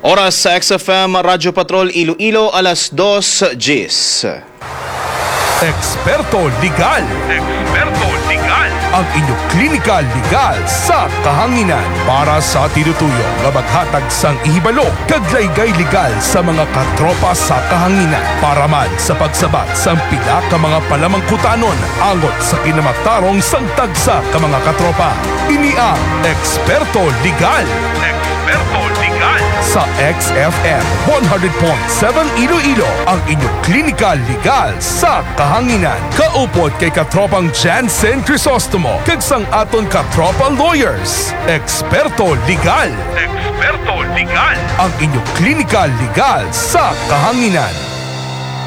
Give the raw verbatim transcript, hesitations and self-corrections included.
Oras sa X F M Radyo Patrol Iloilo, alas dos Gis. Eksperto Legal. Eksperto Legal. Ang inyong klinikal legal sa kahanginan para sa tinutuyong nga maghatag sang ihibalo kaglaygay legal sa mga katropa sa kahanginan para man sa pagsabat sang pila ka mga palamangkutanon angot sa kinamatarong sang tagsa ka mga katropa. Ini ang Eksperto Legal. Eksperto Legal. Sa X F M one hundred point seven Iloilo, ang inyong klinikal legal sa kahanginan. Kaupod kay katropang Jansen Crisostomo, kag sang aton katropa lawyers. Eksperto Legal. Eksperto Legal. Ang inyong klinikal legal sa kahanginan.